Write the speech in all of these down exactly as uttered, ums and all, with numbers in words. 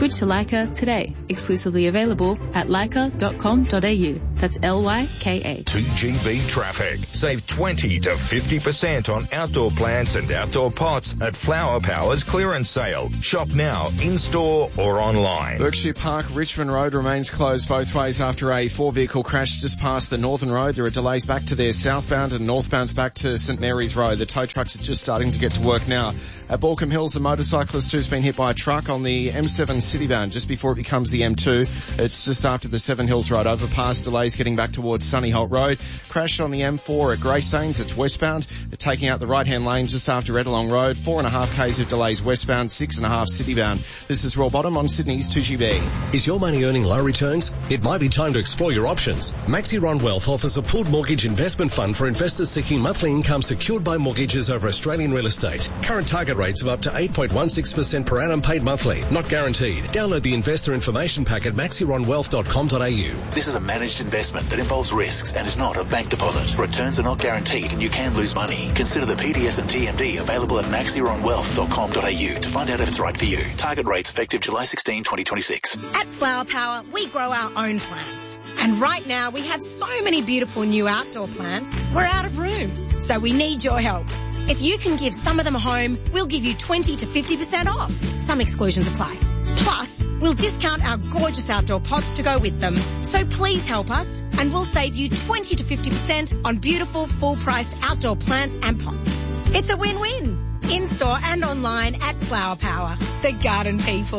Switch to Leica today. Exclusively available at leica dot com dot a u. That's L Y K A. two G B Traffic. Save twenty to fifty percent on outdoor plants and outdoor pots at Flower Power's clearance sale. Shop now, in-store or online. Berkshire Park, Richmond Road remains closed both ways after a four-vehicle crash just past the Northern Road. There are delays back to their southbound and northbounds back to St Mary's Road. The tow trucks are just starting to get to work now. At Balcombe Hills, a motorcyclist who's been hit by a truck on the M seven citybound just before it becomes the M two. It's just after the Seven Hills Road overpass. Delays getting back towards Sunnyholt Road. Crashed on the M four at Greystanes. It's westbound. They're taking out the right-hand lane just after Edalong Road. Four and a half k's of delays westbound, six and a half citybound. This is Raw Bottom on Sydney's two G B. Is your money earning low returns? It might be time to explore your options. Maxiron Wealth offers a pooled mortgage investment fund for investors seeking monthly income secured by mortgages over Australian real estate. Current target rates of up to eight point one six percent per annum paid monthly, not guaranteed. Download the investor information pack at maxiron wealth dot com dot a u. This is a managed investment that involves risks and is not a bank deposit. Returns are not guaranteed and you can lose money. Consider the P D S and T M D available at maxiron wealth dot com dot a u to find out if it's right for you. Target rates effective July sixteenth, twenty twenty-six. At Flower Power, we grow our own plants. And right now we have so many beautiful new outdoor plants, we're out of room. So we need your help. If you can give some of them a home, we'll give you twenty to fifty percent off. Some exclusions apply. Plus, we'll discount our gorgeous outdoor pots to go with them. So please help us and we'll save you twenty to fifty percent on beautiful full-priced outdoor plants and pots. It's a win-win. In-store and online at Flower Power, the garden people.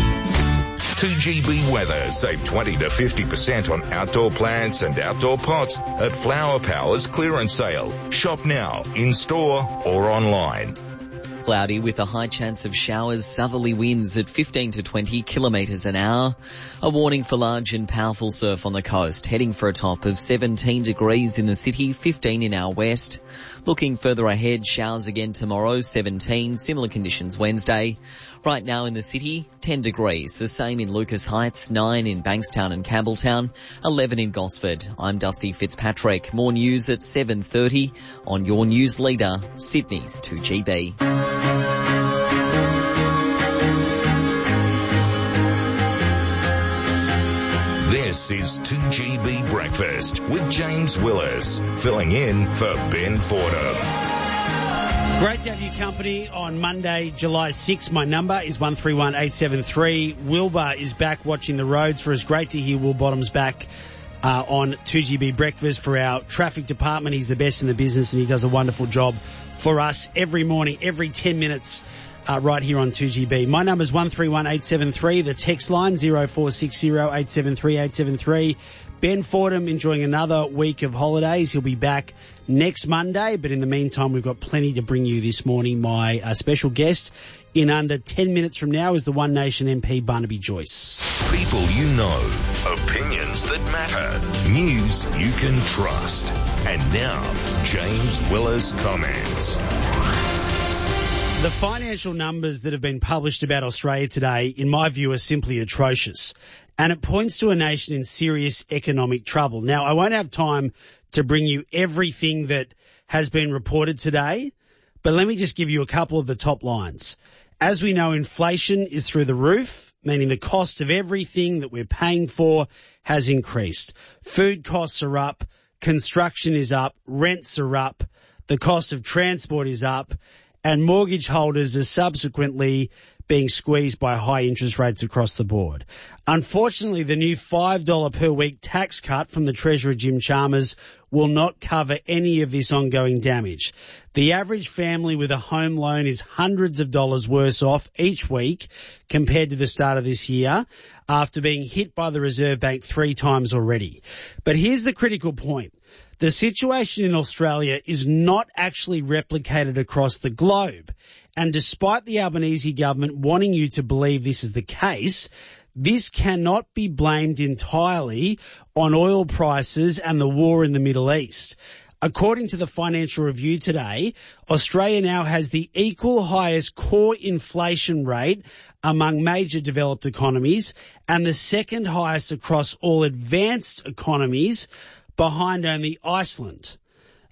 two G B weather. Save twenty to fifty percent on outdoor plants and outdoor pots at Flower Power's clearance sale. Shop now, in-store or online. Cloudy with a high chance of showers, southerly winds at fifteen to twenty kilometres an hour. A warning for large and powerful surf on the coast, heading for a top of seventeen degrees in the city, fifteen in our west. Looking further ahead, showers again tomorrow, seventeen, similar conditions Wednesday. Right now in the city, ten degrees, the same in Lucas Heights, nine in Bankstown and Campbelltown, eleven in Gosford. I'm Dusty Fitzpatrick. More news at seven thirty on your news leader, Sydney's two G B. This is two G B Breakfast with James Willis, filling in for Ben Fordham. Great to have you company on Monday, July sixth. My number is one three one eight seven three. Wilbur is back watching the roads for us. Great to hear Will Bottom's back uh, on two G B Breakfast for our traffic department. He's the best in the business and he does a wonderful job for us every morning, every ten minutes. Uh, right here on two G B. My number is one three one eight seven three. The text line zero four six zero eight seven three eight seven three. Ben Fordham enjoying another week of holidays. He'll be back next Monday, but in the meantime, we've got plenty to bring you this morning. My uh, special guest in under ten minutes from now is the One Nation M P Barnaby Joyce. People you know, opinions that matter, news you can trust. And now, James Willis comments. The financial numbers that have been published about Australia today, in my view, are simply atrocious. And it points to a nation in serious economic trouble. Now, I won't have time to bring you everything that has been reported today, but let me just give you a couple of the top lines. As we know, inflation is through the roof, meaning the cost of everything that we're paying for has increased. Food costs are up, construction is up, rents are up, the cost of transport is up, and mortgage holders are subsequently being squeezed by high interest rates across the board. Unfortunately, the new five dollars per week tax cut from the Treasurer Jim Chalmers will not cover any of this ongoing damage. The average family with a home loan is hundreds of dollars worse off each week compared to the start of this year after being hit by the Reserve Bank three times already. But here's the critical point. The situation in Australia is not actually replicated across the globe. And despite the Albanese government wanting you to believe this is the case, this cannot be blamed entirely on oil prices and the war in the Middle East. According to the Financial Review today, Australia now has the equal highest core inflation rate among major developed economies and the second highest across all advanced economies, behind only Iceland.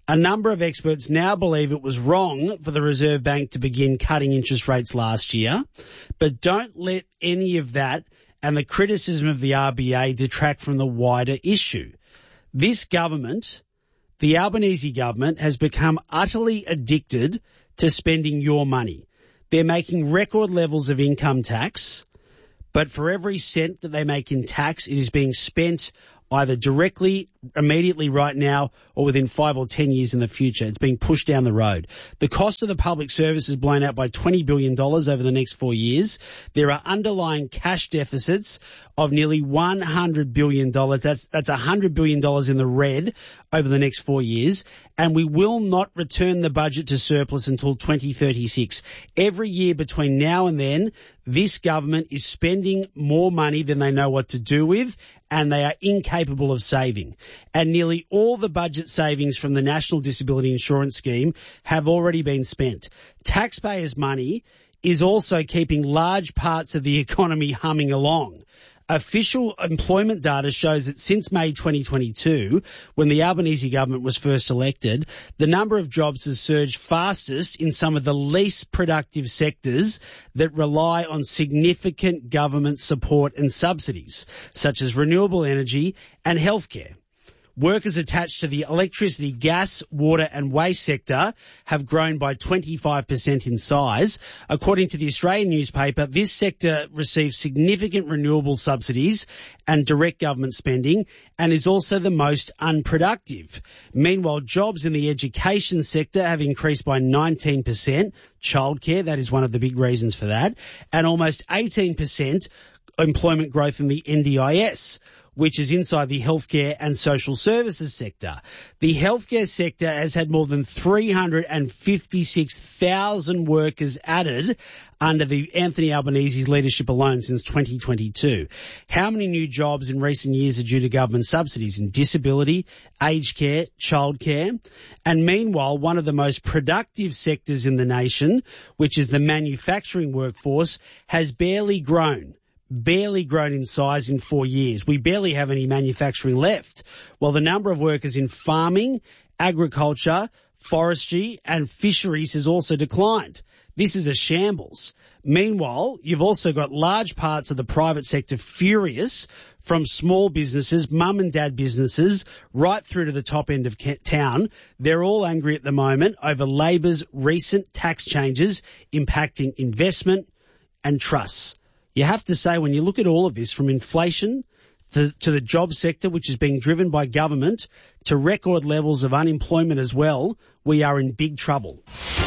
A number of experts now believe it was wrong for the Reserve Bank to begin cutting interest rates last year, but don't let any of that and the criticism of the R B A detract from the wider issue. This government, the Albanese government, has become utterly addicted to spending your money. They're making record levels of income tax, but for every cent that they make in tax, it is being spent either directly, immediately right now, or within five or ten years in the future. It's being pushed down the road. The cost of the public service is blown out by twenty billion dollars over the next four years. There are underlying cash deficits of nearly one hundred billion dollars. That's, that's one hundred billion dollars in the red over the next four years. And we will not return the budget to surplus until twenty thirty-six. Every year between now and then, this government is spending more money than they know what to do with, and they are incapable of saving. And nearly all the budget savings from the National Disability Insurance Scheme have already been spent. Taxpayers' money is also keeping large parts of the economy humming along. Official employment data shows that since May twenty twenty-two, when the Albanese government was first elected, the number of jobs has surged fastest in some of the least productive sectors that rely on significant government support and subsidies, such as renewable energy and healthcare. Workers attached to the electricity, gas, water and waste sector have grown by twenty-five percent in size. According to the Australian newspaper, this sector receives significant renewable subsidies and direct government spending and is also the most unproductive. Meanwhile, jobs in the education sector have increased by nineteen percent. Childcare, that is one of the big reasons for that. And almost eighteen percent employment growth in the N D I S, which is inside the healthcare and social services sector. The healthcare sector has had more than three hundred fifty-six thousand workers added under the Anthony Albanese's leadership alone since twenty twenty-two. How many new jobs in recent years are due to government subsidies in disability, aged care, childcare? And meanwhile, one of the most productive sectors in the nation, which is the manufacturing workforce, has barely grown. barely grown in size in four years. We barely have any manufacturing left, while the number of workers in farming, agriculture, forestry and fisheries has also declined. This is a shambles. Meanwhile, you've also got large parts of the private sector furious, from small businesses, mum and dad businesses, right through to the top end of town. They're all angry at the moment over Labor's recent tax changes impacting investment and trusts. You have to say, when you look at all of this, from inflation to, to the job sector, which is being driven by government, to record levels of unemployment as well, we are in big trouble.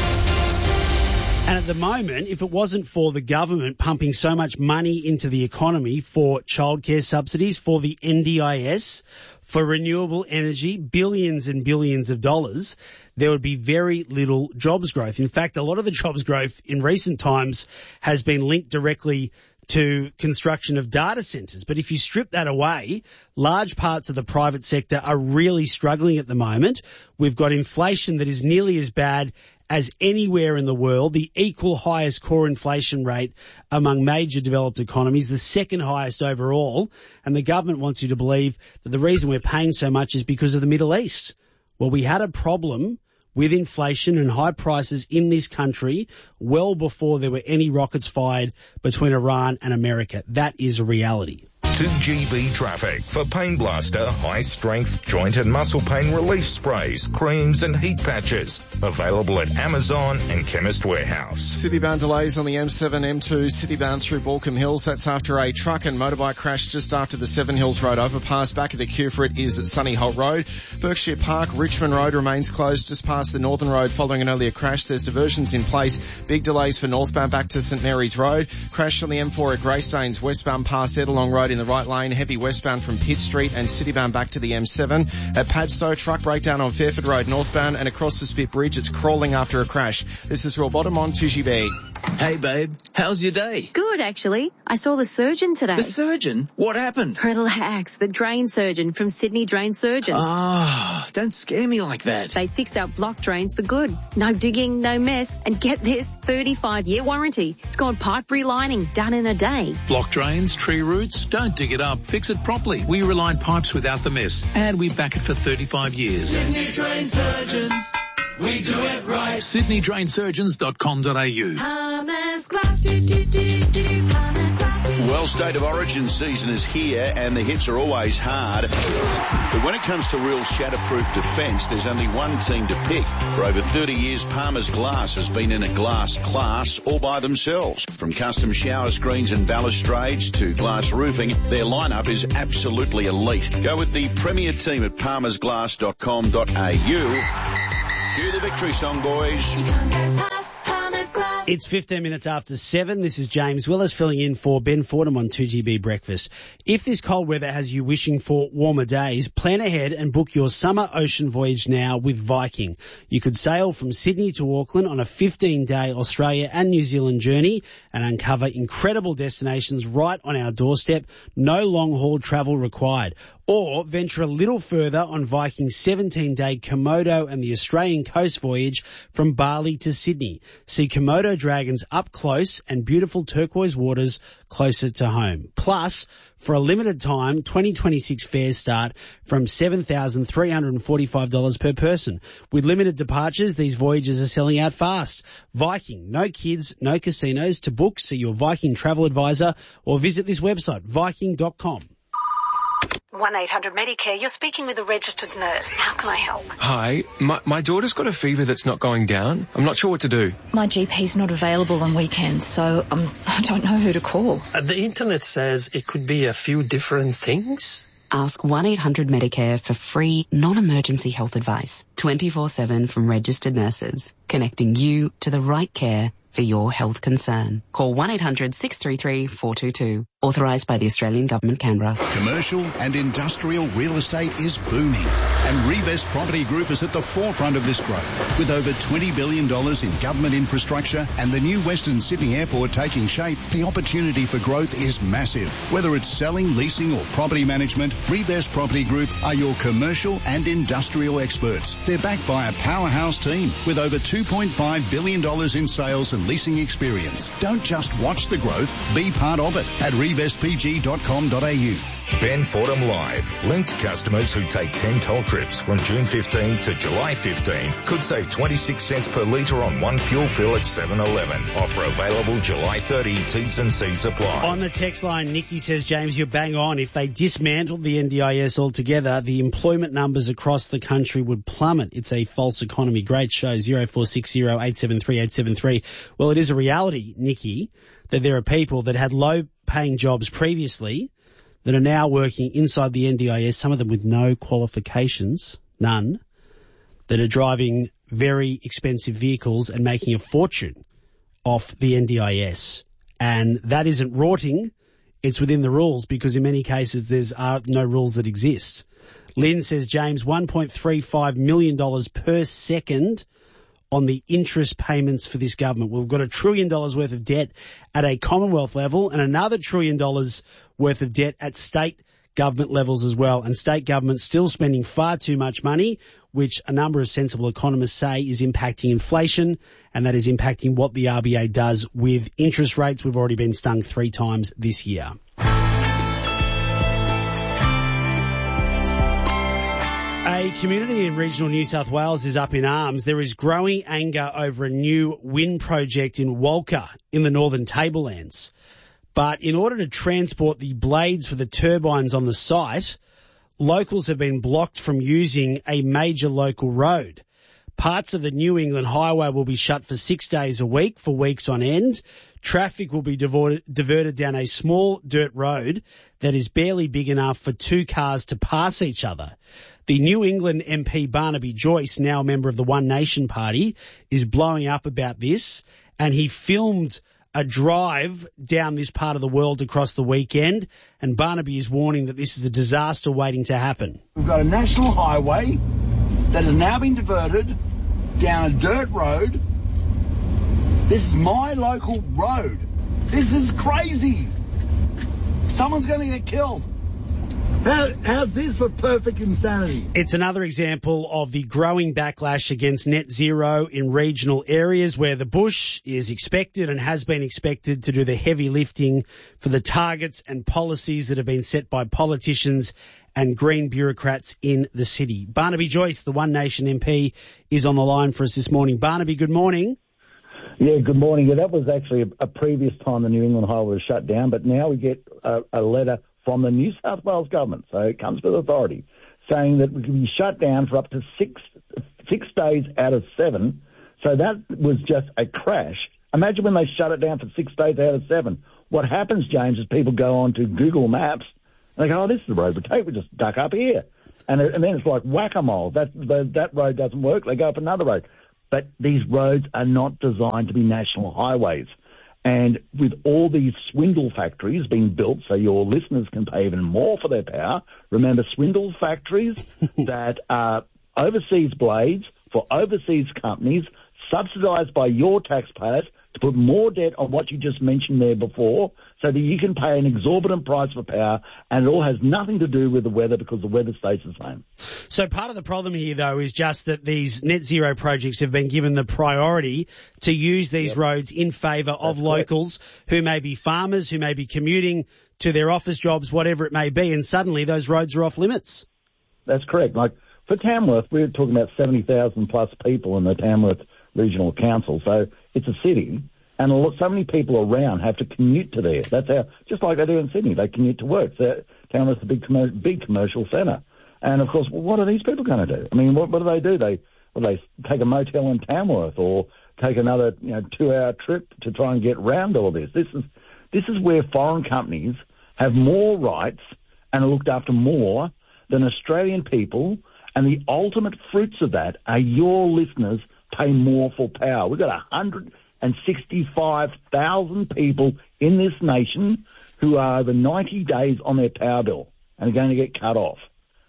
And at the moment, if it wasn't for the government pumping so much money into the economy for childcare subsidies, for the N D I S, for renewable energy, billions and billions of dollars, there would be very little jobs growth. In fact, a lot of the jobs growth in recent times has been linked directly to construction of data centres. But if you strip that away, large parts of the private sector are really struggling at the moment. We've got inflation that is nearly as bad as anywhere in the world, the equal highest core inflation rate among major developed economies, the second highest overall. And the government wants you to believe that the reason we're paying so much is because of the Middle East. Well, we had a problem with inflation and high prices in this country well before there were any rockets fired between Iran and America. That is a reality. two G B traffic for Pain Blaster, high strength joint and muscle pain relief sprays, creams and heat patches. Available at Amazon and Chemist Warehouse. Citybound delays on the M seven, M two, citybound through Baulkham Hills. That's after a truck and motorbike crash just after the Seven Hills Road overpass. Back of the queue for it is at Sunny Holt Road. Berkshire Park, Richmond Road remains closed just past the Northern Road following an earlier crash. There's diversions in place. Big delays for northbound back to St Mary's Road. Crash on the M four at Greystanes, westbound past Edelong Road in the right lane, heavy westbound from Pitt Street and citybound back to the M seven. At Padstow, truck breakdown on Fairford Road northbound and across the Spit Bridge. It's crawling after a crash. This is Royal Bottom on two G B. Hey babe, how's your day? Good, actually. I saw the surgeon today. The surgeon? What happened? Relax, the drain surgeon from Sydney Drain Surgeons. Ah, oh, don't scare me like that. They fixed our block drains for good. No digging, no mess. And get this, thirty-five year warranty. It's got pipe relining done in a day. Block drains, tree roots, don't dig it up, fix it properly. We reline pipes without the mess, and we back it for thirty-five years. Sydney Drain Surgeons, we do it right. Sydney Drain Surgeons dot com dot a u. Palmer's Glass, do, do, do, do, Palmer's Glass. Well, State of Origin season is here and the hits are always hard. But when it comes to real shatterproof defence, there's only one team to pick. For over thirty years, Palmer's Glass has been in a glass class all by themselves. From custom shower screens and balustrades to glass roofing, their lineup is absolutely elite. Go with the premier team at palmers glass dot com dot a u. Cue the victory song, boys. You can't get past Palmer's Glass. It's fifteen minutes after seven. This is James Willis filling in for Ben Fordham on two G B Breakfast. If this cold weather has you wishing for warmer days, plan ahead and book your summer ocean voyage now with Viking. You could sail from Sydney to Auckland on a fifteen-day Australia and New Zealand journey and uncover incredible destinations right on our doorstep. No long-haul travel required. Or venture a little further on Viking's seventeen-day Komodo and the Australian coast voyage from Bali to Sydney. See Komodo dragons up close and beautiful turquoise waters closer to home. Plus, for a limited time, twenty twenty-six fares start from seven thousand three hundred forty-five dollars per person. With limited departures, these voyages are selling out fast. Viking, no kids, no casinos. To book, see your Viking travel advisor or visit this website, viking dot com. one eight hundred Medicare, you're speaking with a registered nurse. How can I help? Hi, my, my daughter's got a fever that's not going down. I'm not sure what to do. My G P's not available on weekends, so um, I don't know who to call. Uh, the internet says it could be a few different things. Ask one eight hundred Medicare for free, non-emergency health advice. twenty-four seven from registered nurses, connecting you to the right care for your health concern. Call one eight hundred six three three four two two. Authorised by the Australian Government, Canberra. Commercial and industrial real estate is booming, and Revest Property Group is at the forefront of this growth. With over twenty billion dollars in government infrastructure and the new Western Sydney Airport taking shape, the opportunity for growth is massive. Whether it's selling, leasing or property management, Revest Property Group are your commercial and industrial experts. They're backed by a powerhouse team with over two point five billion dollars in sales and leasing experience. Don't just watch the growth, be part of it at revest p g dot com dot a u. Ben Fordham Live. Linked customers who take ten toll trips from June fifteenth to July fifteenth could save twenty-six cents per litre on one fuel fill at seven eleven. Offer available July thirtieth. T's and C's apply. On the text line, Nikki says, James, you're bang on. If they dismantled the N D I S altogether, the employment numbers across the country would plummet. It's a false economy. Great show. zero four six zero eight seven three eight seven three. Well, it is a reality, Nikki, that there are people that had low-paying jobs previously that are now working inside the N D I S, some of them with no qualifications, none, that are driving very expensive vehicles and making a fortune off the N D I S. And that isn't rorting, it's within the rules, because in many cases there's uh, no rules that exist. Lynn says, James, one point three five million dollars per second on the interest payments for this government. We've got a trillion dollars worth of debt at a Commonwealth level and another trillion dollars worth of debt at state government levels as well. And state governments still spending far too much money, which a number of sensible economists say is impacting inflation, and that is impacting what the R B A does with interest rates. We've already been stung three times this year. A community in regional New South Wales is up in arms. There is growing anger over a new wind project in Walker in the Northern Tablelands. But in order to transport the blades for the turbines on the site, locals have been blocked from using a major local road. Parts of the New England Highway will be shut for six days a week for weeks on end. Traffic will be diverted, diverted down a small dirt road that is barely big enough for two cars to pass each other. The New England M P Barnaby Joyce, now a member of the One Nation Party, is blowing up about this, and he filmed a drive down this part of the world across the weekend, and Barnaby is warning that this is a disaster waiting to happen. We've got a national highway that has now been diverted down a dirt road. This is my local road. This is crazy. Someone's going to get killed. How, how's this for perfect insanity? It's another example of the growing backlash against net zero in regional areas where the bush is expected and has been expected to do the heavy lifting for the targets and policies that have been set by politicians and green bureaucrats in the city. Barnaby Joyce, the One Nation M P, is on the line for us this morning. Barnaby, good morning. Yeah, good morning. Yeah, that was actually a, a previous time the New England Highway was shut down, but now we get a, a letter from the New South Wales government, so it comes with authority, saying that we can be shut down for up to six six days out of seven. So that was just a crash. Imagine when they shut it down for six days out of seven. What happens, James, is people go on to Google Maps and they go, oh, this is the road we take. We just duck up here. And, and then it's like whack-a-mole. That, the, that road doesn't work. They go up another road. But these roads are not designed to be national highways. And with all these swindle factories being built so your listeners can pay even more for their power, remember swindle factories that are overseas blades for overseas companies subsidised by your taxpayers to put more debt on what you just mentioned there before so that you can pay an exorbitant price for power, and it all has nothing to do with the weather because the weather stays the same. So part of the problem here, though, is just that these net zero projects have been given the priority to use these yep. roads in favour of locals who may be farmers, who may be commuting to their office jobs, whatever it may be, and suddenly those roads are off limits. That's correct. Like for Tamworth, we're talking about seventy thousand plus people in the Tamworth Regional Council, so it's a city, and a lot, so many people around have to commute to there. That's how, just like they do in Sydney, they commute to work. So Tamworth's a big, commer- big commercial centre, and of course, what are these people going to do? I mean, what, what do they do? They, well, they take a motel in Tamworth or take another, you know, two-hour trip to try and get round all this. This is this is where foreign companies have more rights and are looked after more than Australian people, and the ultimate fruits of that are your listeners pay more for power. We've got one hundred sixty-five thousand people in this nation who are over ninety days on their power bill and are going to get cut off.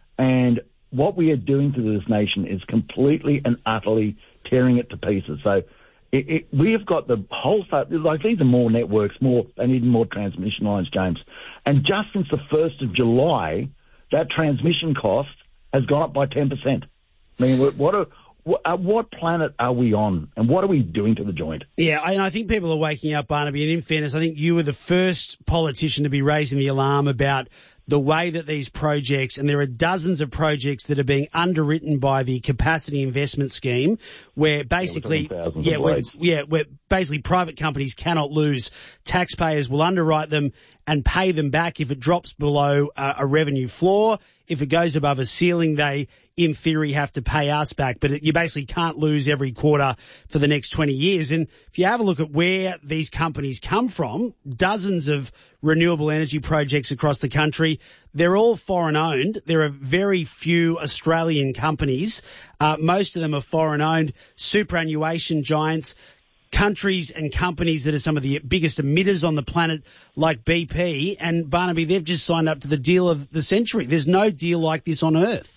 And what we are doing to this nation is completely and utterly tearing it to pieces. So it, it, we have got the whole stuff, like these are more networks, more, they need more transmission lines, James. And just since the first of July, that transmission cost has gone up by ten percent. I mean, what are... What, what planet are we on, and what are we doing to the joint? Yeah, and I think people are waking up, Barnaby, and in fairness, I think you were the first politician to be raising the alarm about the way that these projects, and there are dozens of projects that are being underwritten by the Capacity Investment Scheme, where basically, yeah, where, yeah, where basically private companies cannot lose. Taxpayers will underwrite them and pay them back if it drops below uh, a revenue floor. If it goes above a ceiling, they, in theory, have to pay us back. But it, you basically can't lose every quarter for the next twenty years. And if you have a look at where these companies come from, dozens of renewable energy projects across the country, they're all foreign owned. There are very few Australian companies. Uh, most of them are foreign owned. Superannuation giants, countries and companies that are some of the biggest emitters on the planet, like B P and Barnaby, they've just signed up to the deal of the century. There's no deal like this on Earth.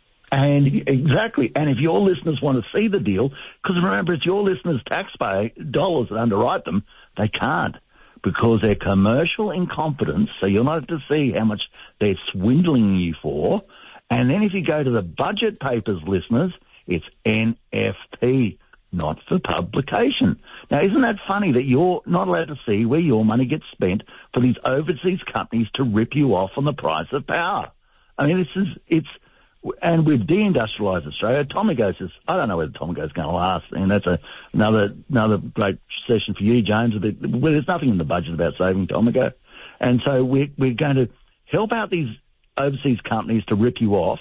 And exactly. And if your listeners want to see the deal, because remember, it's your listeners' taxpayer dollars that underwrite them, they can't because they're commercial in confidence. So you're not to see how much they're swindling you for. And then if you go to the budget papers, listeners, it's N F P. Not for publication. Now, isn't that funny that you're not allowed to see where your money gets spent for these overseas companies to rip you off on the price of power? I mean, this is, it's, and we've deindustrialised Australia. Tomago's is, I don't know whether Tomago's going to last, and that's a, another another great session for you, James. Well, there's nothing in the budget about saving Tomago. And so we're, we're going to help out these overseas companies to rip you off,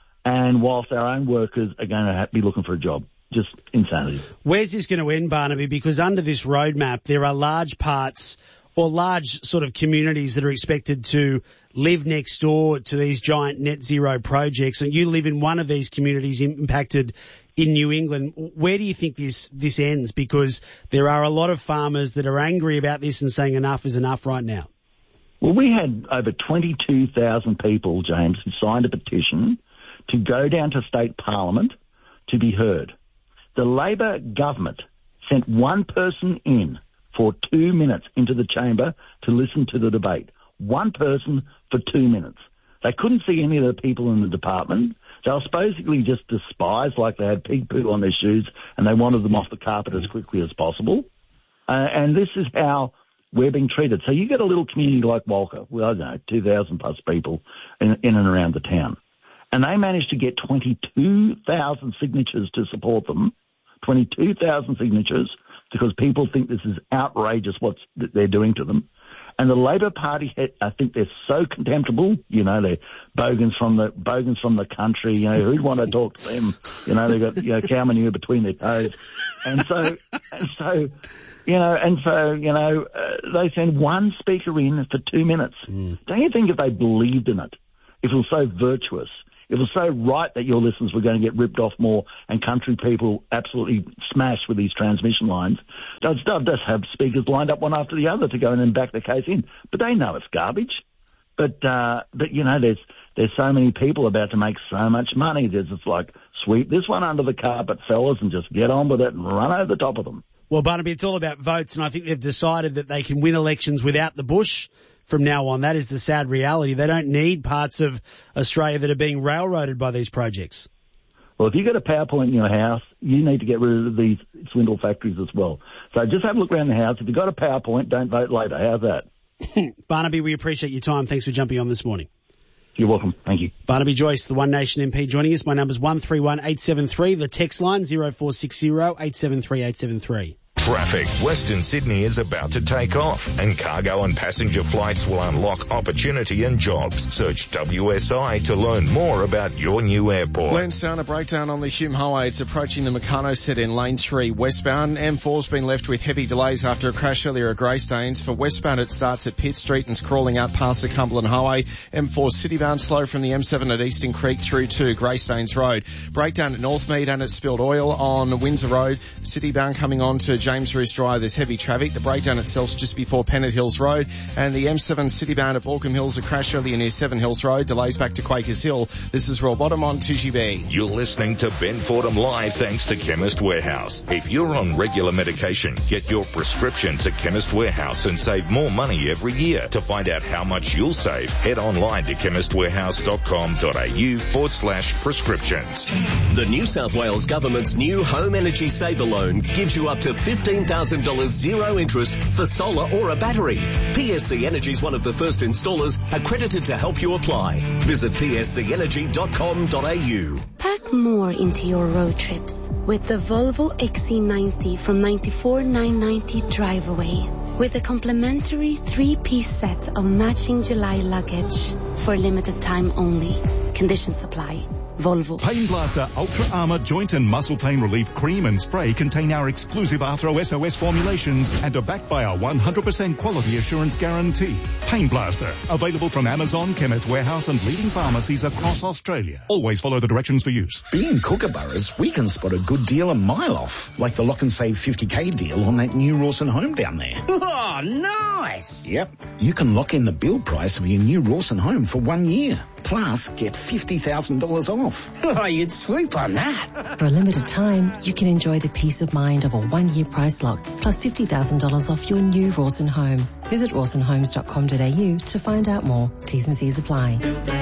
and whilst our own workers are going to have, be looking for a job. Just insanity. Where's this going to end, Barnaby? Because under this roadmap, there are large parts or large sort of communities that are expected to live next door to these giant net zero projects. And you live in one of these communities impacted in New England. Where do you think this, this ends? Because there are a lot of farmers that are angry about this and saying enough is enough right now. Well, we had over twenty-two thousand people, James, who signed a petition to go down to state parliament to be heard. The Labor government sent one person in for two minutes into the chamber to listen to the debate. One person for two minutes. They couldn't see any of the people in the department. They were supposedly just despised, like they had pig poo on their shoes, and they wanted them off the carpet as quickly as possible. Uh, and this is how we're being treated. So you get a little community like Walker, well, I don't know, two thousand plus people in, in and around the town. And they managed to get twenty-two thousand signatures to support them, twenty-two thousand signatures, because people think this is outrageous what they're doing to them. And the Labor Party, I think they're so contemptible. You know, they're bogans from the bogans from the country. You know, who'd want to talk to them? You know, they've got you know cow manure between their toes, and so and so, you know, and so you know, uh, they send one speaker in for two minutes. Mm. Don't you think if they believed in it, if it was so virtuous, it was so right that your listeners were going to get ripped off more and country people absolutely smashed with these transmission lines, they'd just have speakers lined up one after the other to go in and back the case in. But they know it's garbage. But, uh, but you know, there's there's so many people about to make so much money. There's just like, sweep this one under the carpet, fellas, and just get on with it and run over the top of them. Well, Barnaby, it's all about votes, and I think they've decided that they can win elections without the bush from now on. That is the sad reality. They don't need parts of Australia that are being railroaded by these projects. Well, if you've got a power point in your house, you need to get rid of these swindle factories as well. So just have a look around the house. If you've got a power point, don't vote later. How's that? Barnaby, we appreciate your time. Thanks for jumping on this morning. You're welcome. Thank you. Barnaby Joyce, the One Nation M P, joining us. My number's one three one eight seven three. The text line zero four six zero eight seven three eight seven three. Traffic. Western Sydney is about to take off, and cargo and passenger flights will unlock opportunity and jobs. Search W S I to learn more about your new airport. Lansdowne, a breakdown on the Hume Highway. It's approaching the Meccano set in lane three westbound. M four's been left with heavy delays after a crash earlier at Greystanes. For westbound, it starts at Pitt Street and is crawling out past the Cumberland Highway. M four citybound slow from the M seven at Eastern Creek through to Greystanes Road. Breakdown at Northmead and it spilled oil on Windsor Road. Citybound coming on to James Roos Drive, there's heavy traffic. The breakdown itself's just before Pennant Hills Road, and the M seven citybound at Balcombe Hills, a crash earlier near Seven Hills Road, delays back to Quakers Hill. This is Royal Bottom on two G B. You're listening to Ben Fordham Live thanks to Chemist Warehouse. If you're on regular medication, get your prescriptions at Chemist Warehouse and save more money every year. To find out how much you'll save, head online to chemist warehouse dot com dot a u forward slash prescriptions. The New South Wales Government's new Home Energy Saver Loan gives you up to fifteen thousand dollars zero interest for solar or a battery. P S C Energy is one of the first installers accredited to help you apply. Visit p s c energy dot com dot a u. Pack more into your road trips with the Volvo X C ninety from ninety-four thousand nine hundred ninety drive away with a complimentary three-piece set of matching July luggage for a limited time only. Conditions apply. Volvo. Pain Blaster Ultra Armour Joint and Muscle Pain Relief Cream and Spray contain our exclusive Arthro S O S formulations and are backed by our one hundred percent quality assurance guarantee. Pain Blaster, available from Amazon, Chemist Warehouse and leading pharmacies across Australia. Always follow the directions for use. Being Kookaburras, we can spot a good deal a mile off, like the Lock and Save fifty K deal on that new Rawson home down there. Oh, nice! Yep. You can lock in the build price of your new Rawson home for one year. Plus, get fifty thousand dollars off. Oh, you'd swoop on that. For a limited time, you can enjoy the peace of mind of a one-year price lock, plus fifty thousand dollars off your new Rawson home. Visit rawson homes dot com dot a u to find out more. T's and C's apply.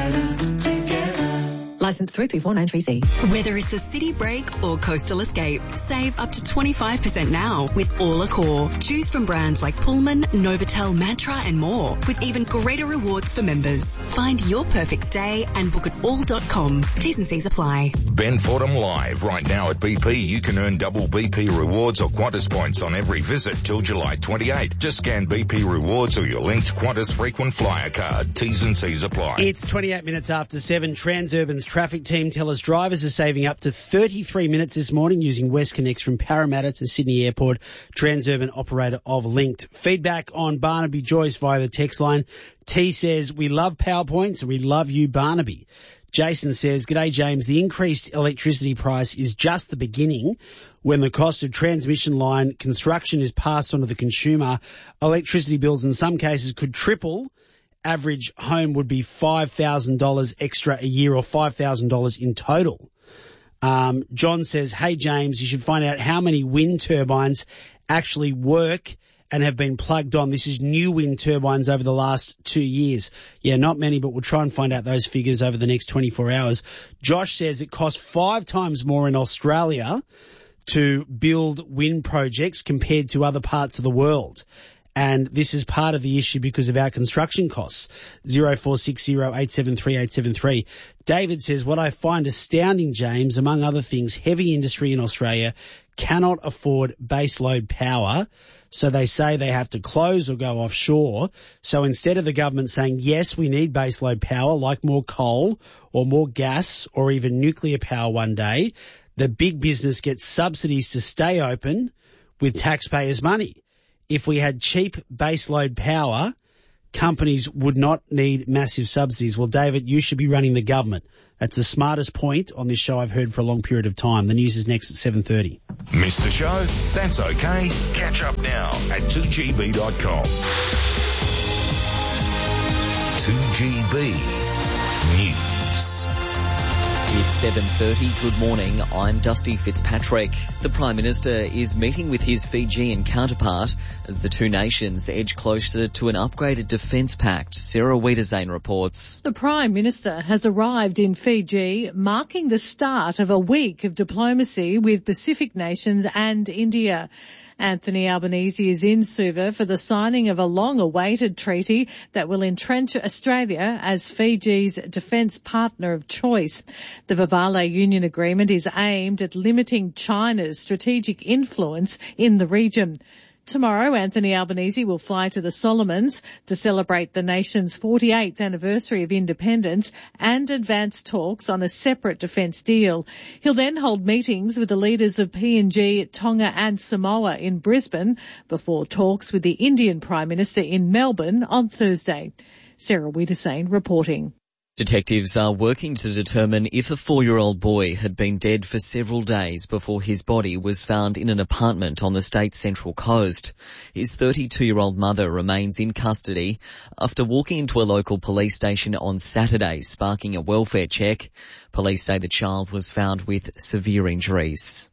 Licence three three four nine three C. Whether it's a city break or coastal escape, save up to twenty-five percent now with All Accor. Choose from brands like Pullman, Novotel, Mantra and more, with even greater rewards for members. Find your perfect stay and book at all dot com. T's and C's apply. Ben Fordham Live. Right now at B P, you can earn double B P rewards or Qantas points on every visit till July twenty-eighth. Just scan B P rewards or your linked Qantas frequent flyer card. T's and C's apply. It's twenty-eight minutes after seven. Transurban's traffic team tell us drivers are saving up to thirty-three minutes this morning using WestConnex from Parramatta to Sydney Airport. Transurban operator of Linked. Feedback on Barnaby Joyce via the text line. T says, we love PowerPoints and we love you, Barnaby. Jason says, g'day James, the increased electricity price is just the beginning. When the cost of transmission line construction is passed on to the consumer, electricity bills in some cases could triple. Average home would be five thousand dollars extra a year, or five thousand dollars in total. Um, John says, hey James, you should find out how many wind turbines actually work and have been plugged on. This is new wind turbines over the last two years. Yeah, not many, but we'll try and find out those figures over the next twenty-four hours. Josh says it costs five times more in Australia to build wind projects compared to other parts of the world. And this is part of the issue because of our construction costs. zero four six zero eight seven three eight seven three. David says, what I find astounding, James, among other things, heavy industry in Australia cannot afford baseload power. So they say they have to close or go offshore. So instead of the government saying, yes, we need baseload power, like more coal or more gas or even nuclear power one day, the big business gets subsidies to stay open with taxpayers' money. If we had cheap baseload power, companies would not need massive subsidies. Well, David, you should be running the government. That's the smartest point on this show I've heard for a long period of time. The news is next at seven thirty. Missed the show? That's okay. Catch up now at two G B dot com. two G B News. It's seven thirty. Good morning. I'm Dusty Fitzpatrick. The Prime Minister is meeting with his Fijian counterpart as the two nations edge closer to an upgraded defence pact. Sarah Wiedersane reports. The Prime Minister has arrived in Fiji, marking the start of a week of diplomacy with Pacific nations and India. Anthony Albanese is in Suva for the signing of a long-awaited treaty that will entrench Australia as Fiji's defence partner of choice. The Vavale Union Agreement is aimed at limiting China's strategic influence in the region. Tomorrow, Anthony Albanese will fly to the Solomons to celebrate the nation's forty-eighth anniversary of independence and advance talks on a separate defence deal. He'll then hold meetings with the leaders of P N G, Tonga and Samoa in Brisbane before talks with the Indian Prime Minister in Melbourne on Thursday. Sarah Wiedersane reporting. Detectives are working to determine if a four-year-old boy had been dead for several days before his body was found in an apartment on the state's central coast. His thirty-two-year-old mother remains in custody after walking into a local police station on Saturday, sparking a welfare check. Police say the child was found with severe injuries.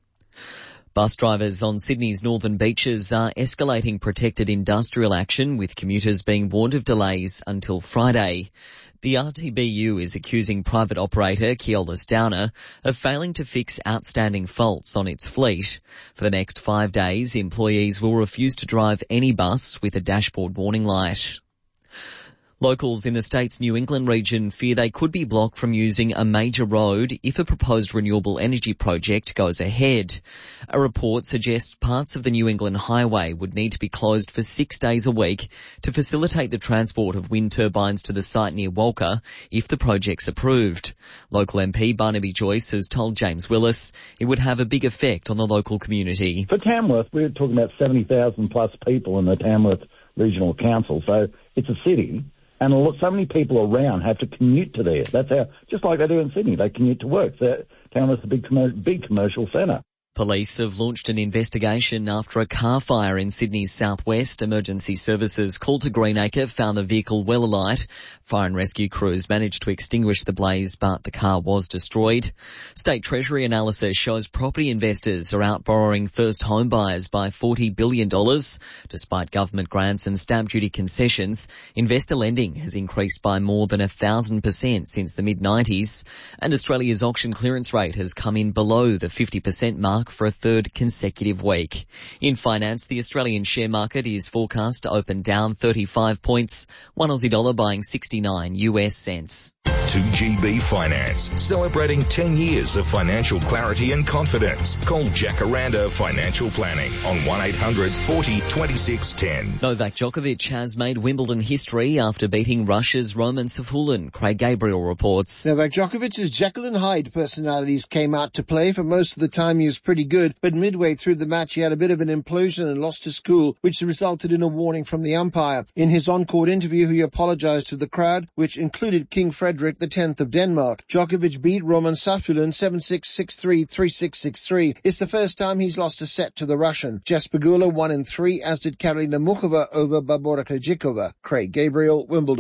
Bus drivers on Sydney's northern beaches are escalating protected industrial action, with commuters being warned of delays until Friday. The R T B U is accusing private operator Keolis Downer of failing to fix outstanding faults on its fleet. For the next five days, employees will refuse to drive any bus with a dashboard warning light. Locals in the state's New England region fear they could be blocked from using a major road if a proposed renewable energy project goes ahead. A report suggests parts of the New England highway would need to be closed for six days a week to facilitate the transport of wind turbines to the site near Walker if the project's approved. Local M P Barnaby Joyce has told James Willis it would have a big effect on the local community. For Tamworth, we're talking about seventy thousand plus people in the Tamworth Regional Council, so it's a city. And a lot, so many people around have to commute to there. That's how, just like they do in Sydney, they commute to work. So Tamworth's a big, commer- big commercial centre. Police have launched an investigation after a car fire in Sydney's southwest. Emergency services called to Greenacre found the vehicle well alight. Fire and rescue crews managed to extinguish the blaze, but the car was destroyed. State Treasury analysis shows property investors are out borrowing first home buyers by forty billion dollars. Despite government grants and stamp duty concessions, investor lending has increased by more than a thousand percent since the mid nineties. And Australia's auction clearance rate has come in below the fifty percent mark for a third consecutive week. In finance, the Australian share market is forecast to open down thirty-five points, one Aussie dollar buying sixty-nine U S cents. two G B Finance, celebrating ten years of financial clarity and confidence. Call Jacaranda Financial Planning on one eight hundred forty twenty-six ten. Novak Djokovic has made Wimbledon history after beating Russia's Roman Safulin. Craig Gabriel reports. Novak Djokovic's Jekyll and Hyde personalities came out to play. For most of the time he was pretty good, but midway through the match he had a bit of an implosion and lost his cool, which resulted in a warning from the umpire. In his on-court interview, he apologized to the crowd, which included King Frederick the tenth of Denmark. Djokovic beat Roman Safulin seven six, six three, three six, six three. It's the first time he's lost a set to the Russian. Jesper Gula won in three, as did Karolina Muchova over Barbora Krejcikova. Craig Gabriel, Wimbledon.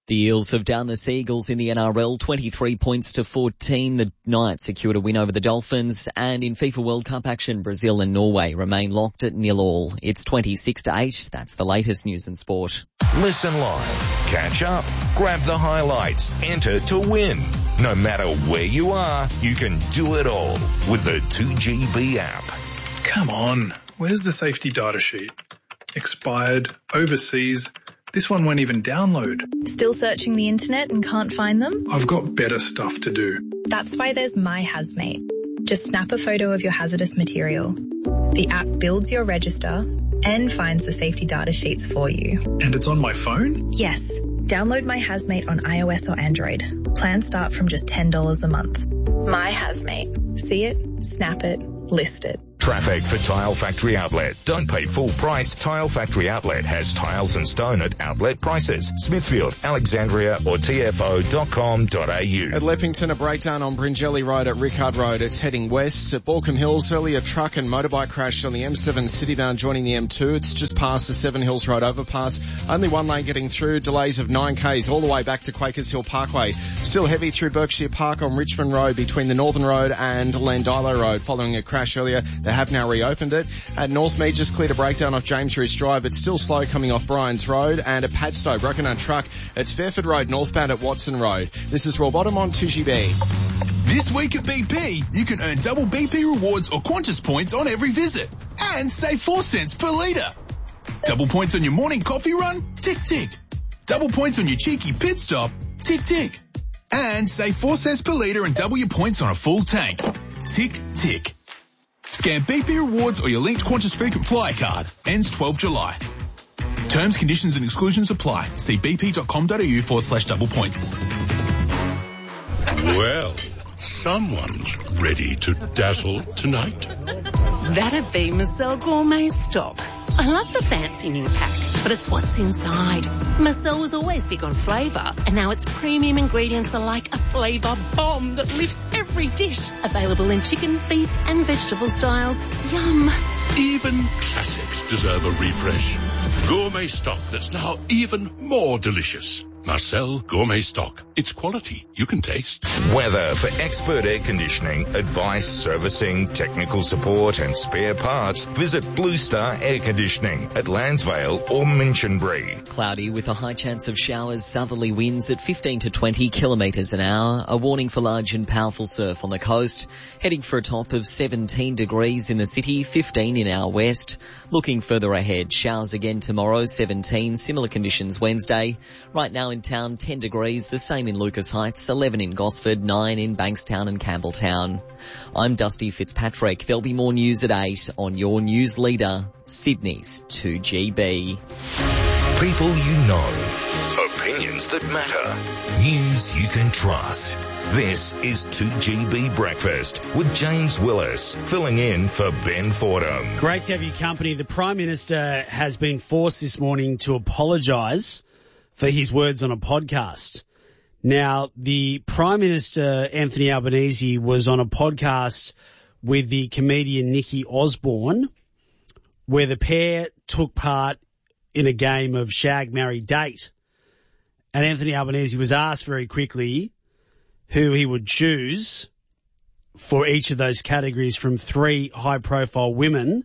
The Eels have downed the Seagulls in the N R L twenty-three points to fourteen. The Knights secured a win over the Dolphins, and in FIFA World Cup action, Brazil and Norway remain locked at nil all. It's twenty-six to eight. That's the latest news and sport. Listen live, catch up, grab the highlights, enter to win. No matter where you are, you can do it all with the two G B app. Come on, where's the safety data sheet? Expired, overseas. This one won't even download. Still searching the internet and can't find them? I've got better stuff to do. That's why there's My Hazmate. Just snap a photo of your hazardous material. The app builds your register and finds the safety data sheets for you. And it's on my phone? Yes. Download My Hazmate on iOS or Android. Plans start from just ten dollars a month. My Hazmate. See it, snap it, list it. Traffic for Tile Factory Outlet. Don't pay full price. Tile Factory Outlet has tiles and stone at outlet prices. Smithfield, Alexandria or T F O dot com dot A U. At Leppington, a breakdown on Bringelly Road at Rickard Road. It's heading west. At Balcombe Hills, early a truck and motorbike crash on the M seven citybound joining the M two. It's just past the Seven Hills Road overpass. Only one lane getting through. Delays of nine kays all the way back to Quakers Hill Parkway. Still heavy through Berkshire Park on Richmond Road between the Northern Road and Landilo Road following a crash earlier. They have now reopened it. At Northmead, just cleared a breakdown off James Rees Drive. It's still slow coming off Bryans Road. And at Padstow, broken down truck. It's Fairford Road northbound at Watson Road. This is Roy Bottom on two G B. This week at B P, you can earn double B P rewards or Qantas points on every visit. And save four cents per litre. Double points on your morning coffee run? Tick, tick. Double points on your cheeky pit stop? Tick, tick. And save four cents per litre and double your points on a full tank. Tick, tick. Scan B P Rewards or your linked Qantas frequent flyer card. Ends twelfth July. Terms, conditions and exclusions apply. See bp.com.au forward slash double points. Well, someone's ready to dazzle tonight. That'd be Marcel Gourmet Stock. I love the fancy new pack, but it's what's inside. Marcel was always big on flavour, and now its premium ingredients are like a flavour bomb that lifts every dish. Available in chicken, beef and vegetable styles. Yum. Even classics deserve a refresh. Gourmet Stock that's now even more delicious. Marcel Gourmet Stock. It's quality you can taste. Weather for expert air conditioning, advice, servicing, technical support and spare parts. Visit Blue Star Air Conditioning at Lansvale or Minchinbury. Cloudy with a high chance of showers, southerly winds at fifteen to twenty kilometres an hour. A warning for large and powerful surf on the coast. Heading for a top of seventeen degrees in the city, fifteen in our west. Looking further ahead, showers again tomorrow, seventeen. Similar conditions Wednesday. Right now in town, ten degrees, the same in Lucas Heights, eleven in Gosford, nine in Bankstown and Campbelltown. I'm Dusty Fitzpatrick. There'll be more news at eight on your news leader, Sydney's two G B. People you know. Opinions that matter. News you can trust. This is two G B Breakfast with James Willis, filling in for Ben Fordham. Great to have your company. The Prime Minister has been forced this morning to apologise for his words on a podcast. Now, the Prime Minister, Anthony Albanese, was on a podcast with the comedian Nikki Osborne, where the pair took part in a game of Shag, Marry, Date. And Anthony Albanese was asked very quickly who he would choose for each of those categories from three high-profile women.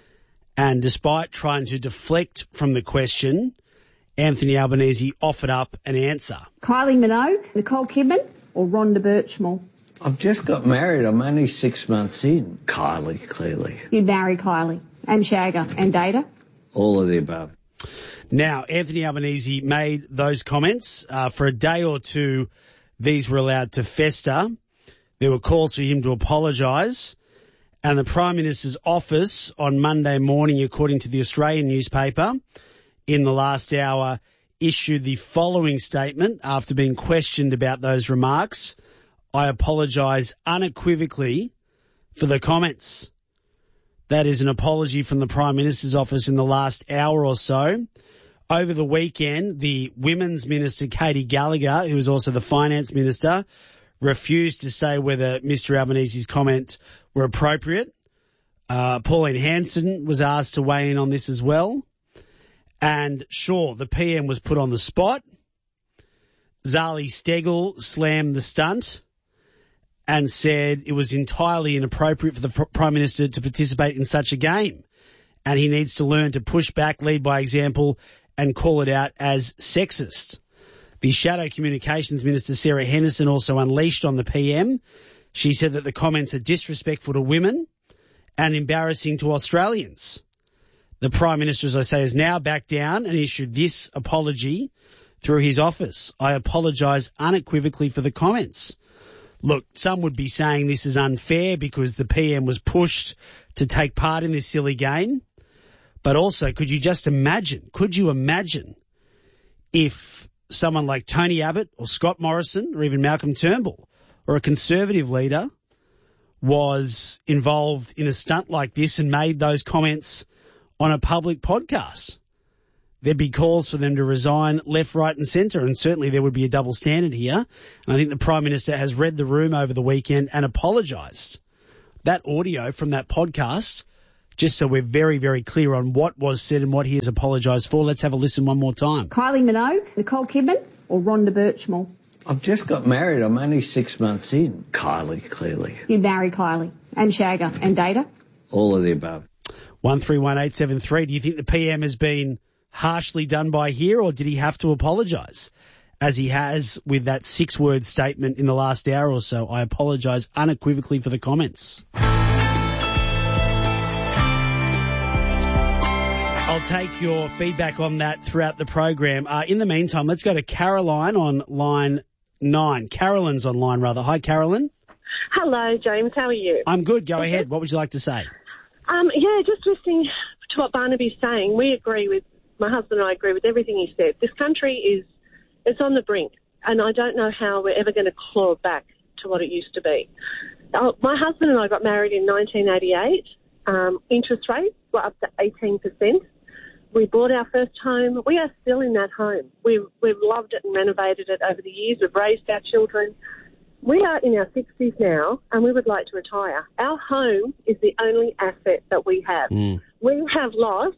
And despite trying to deflect from the question, Anthony Albanese offered up an answer. Kylie Minogue, Nicole Kidman or Rhonda Birchmore? I've just got married. I'm only six months in. Kylie, clearly. You'd marry Kylie and Shagger and date her? All of the above. Now, Anthony Albanese made those comments. Uh, for a day or two, these were allowed to fester. There were calls for him to apologise. And the Prime Minister's office on Monday morning, according to the Australian newspaper, in the last hour, issued the following statement after being questioned about those remarks. I apologise unequivocally for the comments. That is an apology from the Prime Minister's office in the last hour or so. Over the weekend, the Women's Minister, Katie Gallagher, who is also the Finance Minister, refused to say whether Mister Albanese's comment were appropriate. Uh, Pauline Hanson was asked to weigh in on this as well. And sure, the P M was put on the spot. Zali Steggall slammed the stunt and said it was entirely inappropriate for the Prime Minister to participate in such a game. And he needs to learn to push back, lead by example, and call it out as sexist. The Shadow Communications Minister, Sarah Henderson, also unleashed on the P M. She said that the comments are disrespectful to women and embarrassing to Australians. The Prime Minister, as I say, has now backed down and issued this apology through his office. I apologise unequivocally for the comments. Look, some would be saying this is unfair because the P M was pushed to take part in this silly game. But also, could you just imagine, could you imagine if someone like Tony Abbott or Scott Morrison or even Malcolm Turnbull or a Conservative leader was involved in a stunt like this and made those comments on a public podcast? There'd be calls for them to resign left, right and centre, and certainly there would be a double standard here. And I think the Prime Minister has read the room over the weekend and apologised. That audio from that podcast, just so we're very, very clear on what was said and what he has apologised for, let's have a listen one more time. Kylie Minogue, Nicole Kidman or Rhonda Birchmore? I've just got married. I'm only six months in. Kylie, clearly. You'd marry Kylie and Shagger and Data? All of the above. one three one eight seven three. Do you think the P M has been harshly done by here, or did he have to apologise, as he has with that six-word statement in the last hour or so? I apologise unequivocally for the comments. I'll take your feedback on that throughout the program. Uh, in the meantime, let's go to Caroline on line nine. Carolyn's on line, rather. Hi, Carolyn. Hello, James. How are you? I'm good. Go ahead. What would you like to say? Um, yeah, just listening to what Barnaby's saying, we agree with, my husband and I agree with everything he said. This country is, it's on the brink, and I don't know how we're ever going to claw back to what it used to be. Uh, my husband and I got married in nineteen eighty-eight. Um, interest rates were up to eighteen percent. We bought our first home. We are still in that home. We've, we've loved it and renovated it over the years. We've raised our children. We are in our sixties now, and we would like to retire. Our home is the only asset that we have. Mm. We have lost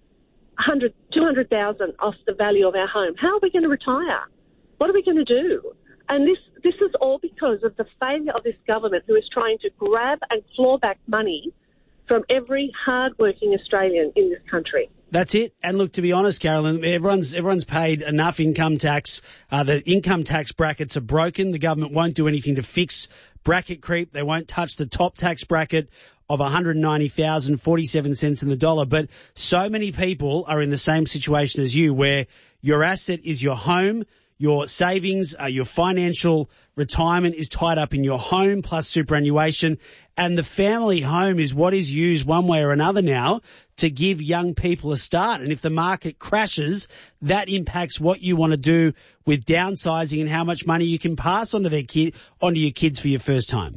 one hundred, two hundred thousand off the value of our home. How are we going to retire? What are we going to do? And this, this is all because of the failure of this government, who is trying to grab and claw back money from every hard-working Australian in this country. That's it. And look, to be honest, Carolyn, everyone's everyone's paid enough income tax. Uh, the income tax brackets are broken. The government won't do anything to fix bracket creep. They won't touch the top tax bracket of one hundred ninety thousand dollars, forty-seven cents in the dollar. But so many people are in the same situation as you, where your asset is your home. Your savings, uh, your financial retirement is tied up in your home plus superannuation, and the family home is what is used one way or another now to give young people a start. And if the market crashes, that impacts what you want to do with downsizing and how much money you can pass on to their kid, onto your kids for your first home.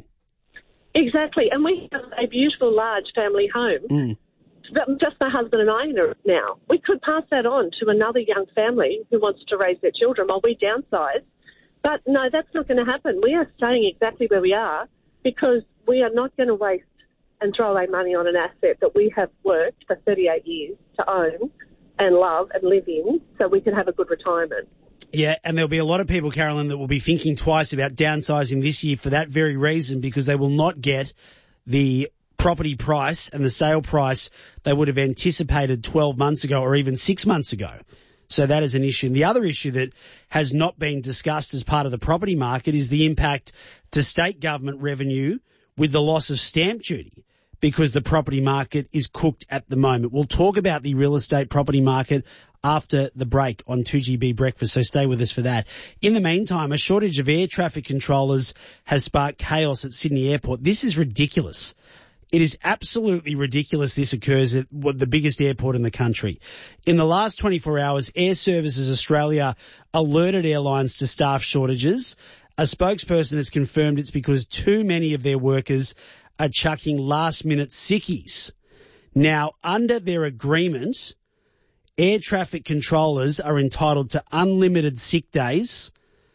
Exactly, and we have a beautiful large family home. Mm. Just my husband and I in it now. We could pass that on to another young family who wants to raise their children while we downsize. But no, that's not going to happen. We are staying exactly where we are because we are not going to waste and throw away money on an asset that we have worked for thirty-eight years to own and love and live in so we can have a good retirement. Yeah, and there'll be a lot of people, Carolyn, that will be thinking twice about downsizing this year for that very reason, because they will not get the property price and the sale price they would have anticipated twelve months ago or even six months ago. So that is an issue. And the other issue that has not been discussed as part of the property market is the impact to state government revenue with the loss of stamp duty, because the property market is cooked at the moment. We'll talk about the real estate property market after the break on two G B Breakfast, so stay with us for that. In the meantime, a shortage of air traffic controllers has sparked chaos at Sydney Airport. This is ridiculous. It is absolutely ridiculous this occurs at the biggest airport in the country. In the last twenty-four hours, Air Services Australia alerted airlines to staff shortages. A spokesperson has confirmed it's because too many of their workers are chucking last-minute sickies. Now, under their agreement, air traffic controllers are entitled to unlimited sick days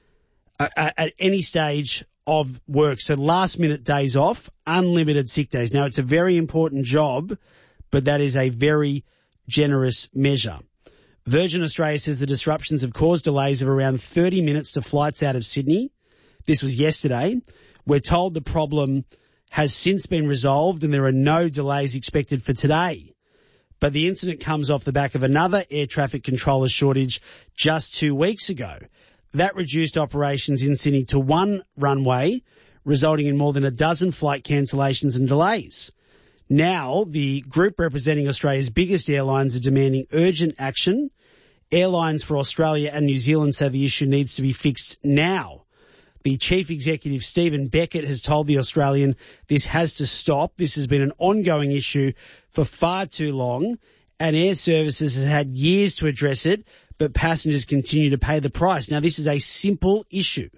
at any stage of work. So last minute days off, unlimited sick days. Now, it's a very important job, but that is a very generous measure. Virgin Australia says the disruptions have caused delays of around thirty minutes to flights out of Sydney. This was yesterday. We're told the problem has since been resolved and there are no delays expected for today. But the incident comes off the back of another air traffic controller shortage just two weeks ago. That reduced operations in Sydney to one runway, resulting in more than a dozen flight cancellations and delays. Now, the group representing Australia's biggest airlines are demanding urgent action. Airlines for Australia and New Zealand say the issue needs to be fixed now. The chief executive, Stephen Beckett, has told The Australian this has to stop. This has been an ongoing issue for far too long, and Air Services has had years to address it, but passengers continue to pay the price. Now, this is a simple issue.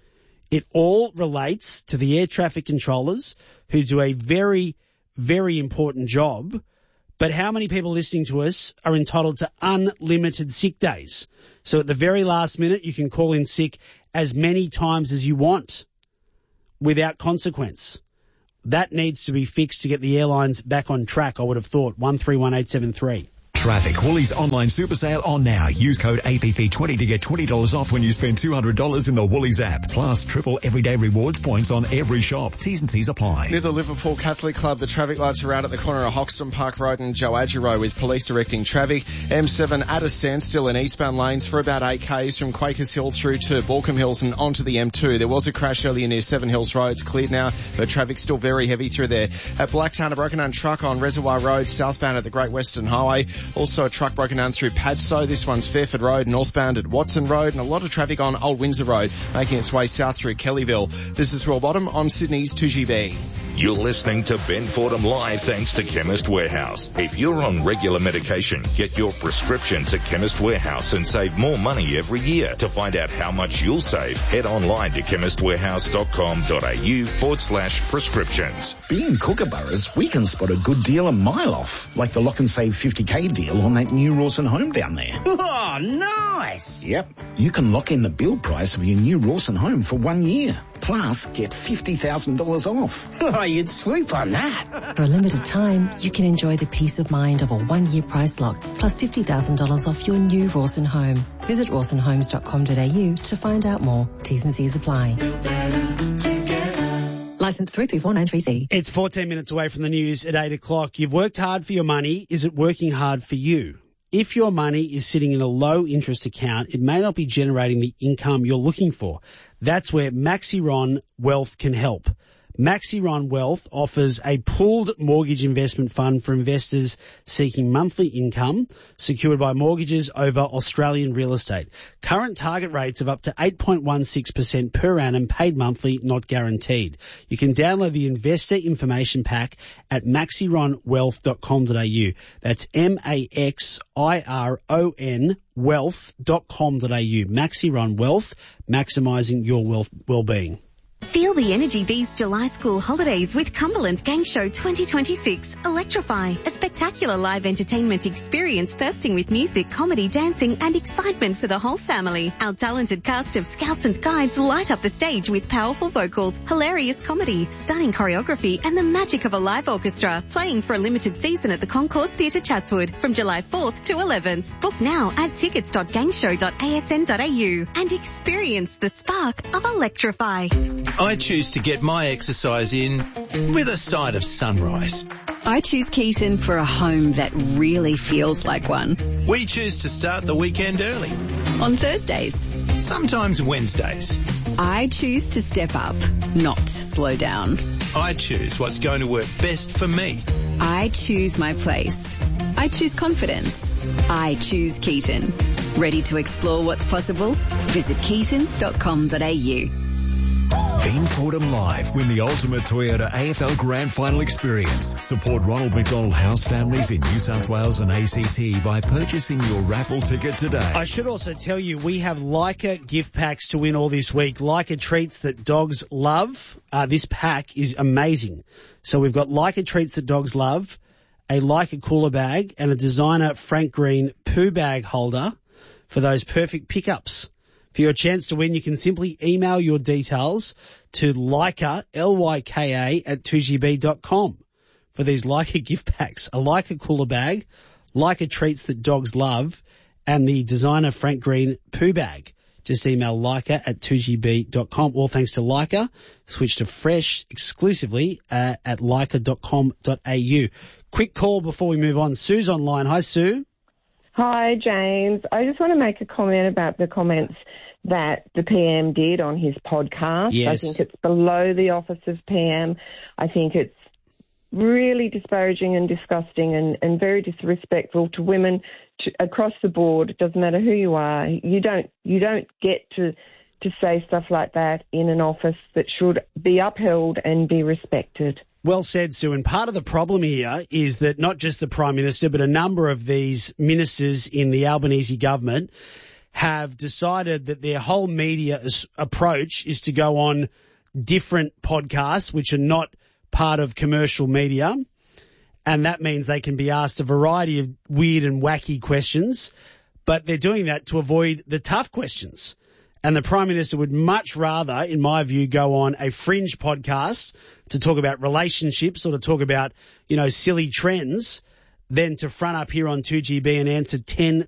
It all relates to the air traffic controllers who do a very, very important job. But how many people listening to us are entitled to unlimited sick days? So at the very last minute, you can call in sick as many times as you want without consequence. That needs to be fixed to get the airlines back on track, I would have thought. one three one eight seven three. Traffic. Woolies online super sale on now. Use code A P P twenty to get twenty dollars off when you spend two hundred dollars in the Woolies app. Plus triple everyday rewards points on every shop. T's and C's apply. Near the Liverpool Catholic Club, the traffic lights are out at the corner of Hoxton Park Road and Joadja Road with police directing traffic. M seven at a standstill in eastbound lanes for about eight kays from Quakers Hill through to Balcombe Hills and onto the M two. There was a crash earlier near Seven Hills Road. It's cleared now, but traffic's still very heavy through there. At Blacktown, a broken down truck on Reservoir Road southbound at the Great Western Highway. Also a truck broken down through Padstow. This one's Fairford Road, northbound at Watson Road, and a lot of traffic on Old Windsor Road, making its way south through Kellyville. This is Royal Bottom on Sydney's two G B. You're listening to Ben Fordham Live thanks to Chemist Warehouse. If you're on regular medication, get your prescriptions at Chemist Warehouse and save more money every year. To find out how much you'll save, head online to chemistwarehouse.com.au forward slash prescriptions. Being Kookaburras, we can spot a good deal a mile off, like the Lock and Save fifty K deal on that new Rawson home down there. Oh, nice. Yep. You can lock in the build price of your new Rawson home for one year. Plus, get fifty thousand dollars off. Oh, you'd swoop on that. For a limited time, you can enjoy the peace of mind of a one-year price lock, plus fifty thousand dollars off your new Rawson home. Visit rawson homes dot com dot a u to find out more. T's and C's apply. Licence three three four nine three C. It's fourteen minutes away from the news at eight o'clock. You've worked hard for your money. Is it working hard for you? If your money is sitting in a low interest account, it may not be generating the income you're looking for. That's where Maxiron Wealth can help. Maxiron Wealth offers a pooled mortgage investment fund for investors seeking monthly income secured by mortgages over Australian real estate. Current target rates of up to eight point one six percent per annum, paid monthly, not guaranteed. You can download the investor information pack at maxiron wealth dot com dot a u. That's M A X I R O N wealth dot com dot a u. Maxiron Wealth, maximising your wealth well-being. Feel the energy these July school holidays with Cumberland Gang Show twenty twenty-six. Electrify, a spectacular live entertainment experience bursting with music, comedy, dancing and excitement for the whole family. Our talented cast of scouts and guides light up the stage with powerful vocals, hilarious comedy, stunning choreography and the magic of a live orchestra. Playing for a limited season at the Concourse Theatre Chatswood from July fourth to eleventh. Book now at tickets dot gangshow dot a s n dot a u and experience the spark of Electrify. I choose to get my exercise in with a side of sunrise. I choose Keaton for a home that really feels like one. We choose to start the weekend early. On Thursdays. Sometimes Wednesdays. I choose to step up, not slow down. I choose what's going to work best for me. I choose my place. I choose confidence. I choose Keaton. Ready to explore what's possible? Visit keaton dot com dot a u. Ben Fordham Live. Win the ultimate Toyota A F L Grand Final experience. Support Ronald McDonald House families in New South Wales and A C T by purchasing your raffle ticket today. I should also tell you we have Leica gift packs to win all this week. Leica treats that dogs love. Uh, this pack is amazing. So we've got Leica treats that dogs love, a Leica cooler bag and a designer Frank Green poo bag holder for those perfect pickups. For your chance to win, you can simply email your details to Leica, L Y K A, at two G B dot com for these Leica gift packs. A Leica cooler bag, Leica treats that dogs love, and the designer Frank Green poo bag. Just email Leica at two g b dot com. All thanks to Leica. Switch to fresh exclusively uh, at leica dot com dot a u. Quick call before we move on. Sue's online. Hi, Sue. Hi, James. I just want to make a comment about the comments that the P M did on his podcast. Yes. I think it's below the office of P M. I think it's really disparaging and disgusting and, and very disrespectful to women to, across the board. It doesn't matter who you are. You don't you don't get to to say stuff like that in an office that should be upheld and be respected. Well said, Sue. And part of the problem here is that not just the Prime Minister, but a number of these ministers in the Albanese government have decided that their whole media approach is to go on different podcasts, which are not part of commercial media. And that means they can be asked a variety of weird and wacky questions, but they're doing that to avoid the tough questions. And the Prime Minister would much rather, in my view, go on a fringe podcast to talk about relationships or to talk about, you know, silly trends than to front up here on two G B and answer ten